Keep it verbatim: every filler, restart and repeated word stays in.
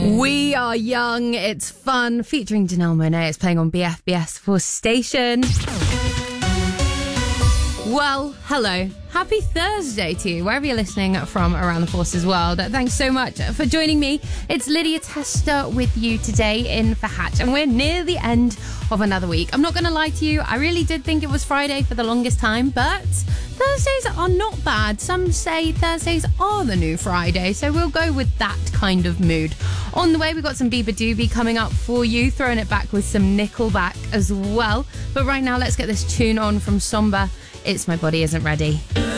We Are Young, it's fun, featuring Janelle Monáe. It's playing on B F B S Force Station. Well, hello. Happy Thursday to you, wherever you're listening from around the Forces world. Thanks so much for joining me. It's Lydia Tester with you today in for Hatch, and we're near the end of another week. I'm not going to lie to you, I really did think it was Friday for the longest time, but Thursdays are not bad. Some say Thursdays are the new Friday, so we'll go with that kind of mood. On the way, we've got some Beabadoobee coming up for you, throwing it back with some Nickelback as well. But right now, let's get this tune on from Somber. It's My Body Isn't Ready.